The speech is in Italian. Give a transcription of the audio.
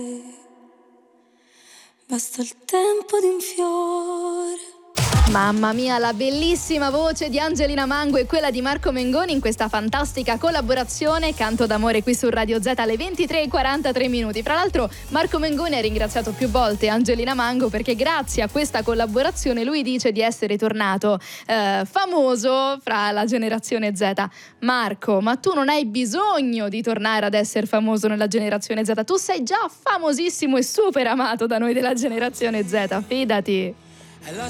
Basta il tempo di un fiore. Mamma mia, la bellissima voce di Angelina Mango e quella di Marco Mengoni in questa fantastica collaborazione Canto d'amore qui su Radio Z alle 23:43. Fra l'altro Marco Mengoni ha ringraziato più volte Angelina Mango perché grazie a questa collaborazione lui dice di essere tornato famoso fra la generazione Z. Marco, ma tu non hai bisogno di tornare ad essere famoso nella generazione Z, tu sei già famosissimo e super amato da noi della generazione Z, fidati. È la